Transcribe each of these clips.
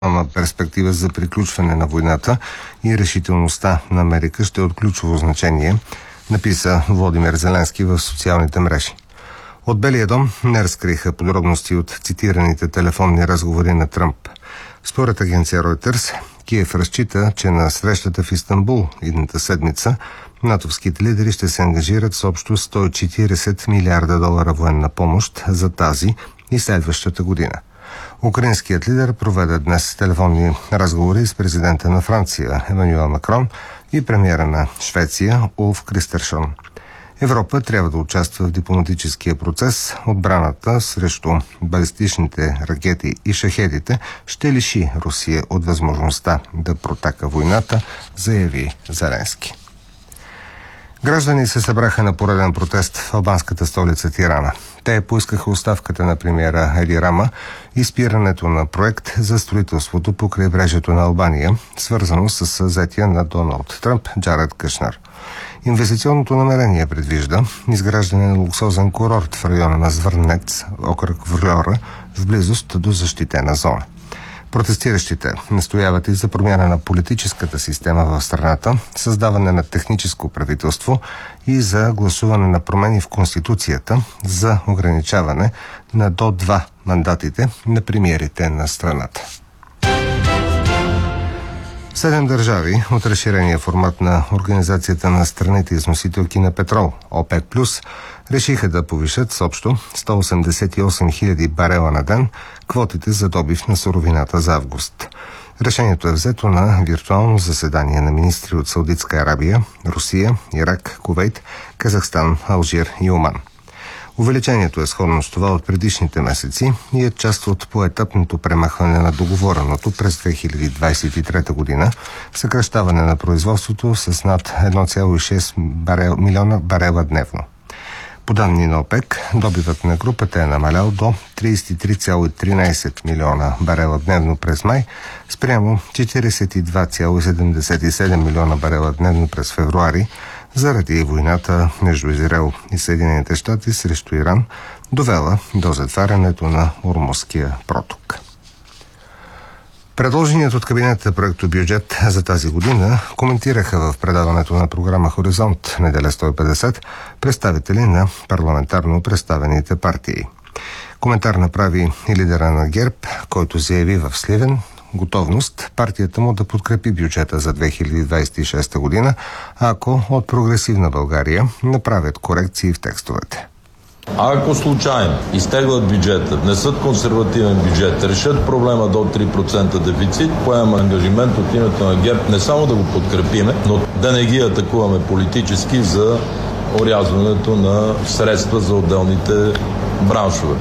перспектива за приключване на войната и решителността на Америка ще е от ключово значение, написа Володимир Зеленски в социалните мрежи. От Белия дом не разкриха подробности от цитираните телефонни разговори на Тръмп. Според агенция Reuters, Киев разчита, че на срещата в Истанбул идната седмица натовските лидери ще се ангажират с общо $140 милиарда военна помощ за тази и следващата година. Украинският лидер проведе днес телефонни разговори с президента на Франция Емануел Макрон и премиера на Швеция Улф Кристерсон. Европа трябва да участва в дипломатическия процес. Отбраната срещу балистичните ракети и шахедите ще лиши Русия от възможността да протака войната, заяви Зеленски. Граждани се събраха на пореден протест в албанската столица Тирана. Те поискаха оставката на премиера Еди Рама и спирането на проект за строителството по крайбрежието на Албания, свързано с взетия на Доналд Тръмп Джаред Кушнер. Инвестиционното намерение предвижда изграждане на луксозен курорт в района на Звърнец, окръг Врльора, в близост до защитена зона. Протестиращите настояват и за промяна на политическата система в страната, създаване на техническо правителство и за гласуване на промени в Конституцията за ограничаване на до 2 мандатите на премиерите на страната. 7 държави от разширения формат на Организацията на страните износителки на петрол, ОПЕК+, решиха да повишат с общо 188 000 барела на ден квотите за добив на суровината за август. Решението е взето на виртуално заседание на министри от Саудитска Арабия, Русия, Ирак, Кувейт, Казахстан, Алжир и Оман. Увеличението е сходно с това от предишните месеци и е част от поетапното премахване на договореното през 2023 година съкращаване на производството с над 1,6 милиона барела дневно. По данни на ОПЕК, добивът на групата е намалял до 33,13 милиона барела дневно през май, спрямо 42,77 милиона барела дневно през февруари, заради войната между Израел и Съединените щати срещу Иран, довела до затварянето на Ормузския проток. Предложеният от кабинета проектобюджет за тази година коментираха в предаването на програма Хоризонт неделя 150 представители на парламентарно представените партии. Коментар направи и лидера на ГЕРБ, който заяви в Сливен готовност партията му да подкрепи бюджета за 2026 година, ако от Прогресивна България направят корекции в текстовете. Ако случайно изтеглят бюджета, внесат консервативен бюджет, решат проблема до 3% дефицит, поемам ангажимент от името на ГЕРБ не само да го подкрепиме, но да не ги атакуваме политически за орязването на средства за отделните браншове.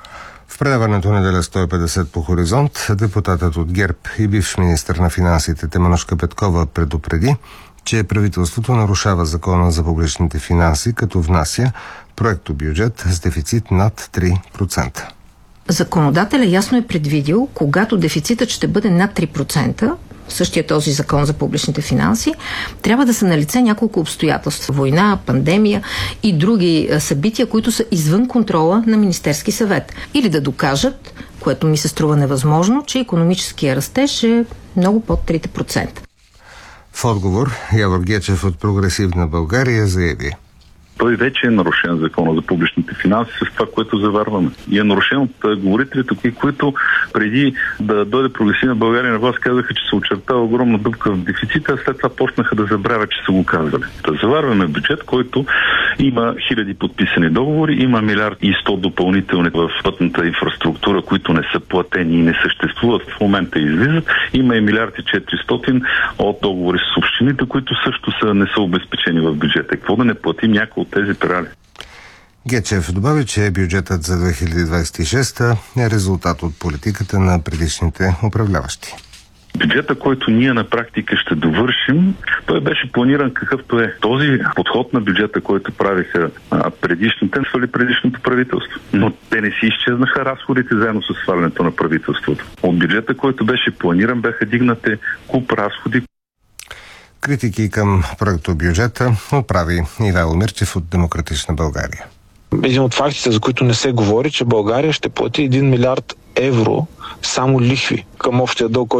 В предаването неделя 150 по Хоризонт, депутатът от ГЕРБ и бивш министър на финансите Теменужка Петкова предупреди, че правителството нарушава закона за публичните финанси, като внася проектобюджет с дефицит над 3%. Законодателят ясно е предвидил, когато дефицитът ще бъде над 3%, същия този закон за публичните финанси, трябва да са налице няколко обстоятелства. Война, пандемия и други събития, които са извън контрола на Министерски съвет. Или да докажат, което ми се струва невъзможно, че икономическия растеж е много под 3%. В отговор Явор Гечев от Прогресивна България заяви: той вече е нарушен закона за публичните финанси с това, което заварваме. И е нарушен от говорителите, които преди да дойде Прогресивна България на власт казаха, че се очертава огромна дупка в дефицита, а след това почнаха да забравят, че са го казвали. Да заварваме бюджет, който има хиляди подписани договори, има 1 милиард и 100 допълнителни в пътната инфраструктура, които не са платени и не съществуват, в момента излизат. Има и 1 милиард и 400 от договори с общините, които също не са обезпечени в бюджета. Какво да не платим някой от тези перали? Гечев добави, че бюджетът за 2026 е резултат от политиката на предишните управляващи. Бюджета, който ние на практика ще довършим, той беше планиран какъвто е. Този подход на бюджета, който правиха предишното правителство. Но те не си изчезнаха разходите заедно с свалянето на правителството. От бюджета, който беше планиран, бяха дигнати куп разходи. Критики към проектобюджета отправи Ивайло Мирчев от Демократична България. един от фактите, за които не се говори, че България ще плати 1 милиард евро само лихви към общия дълг,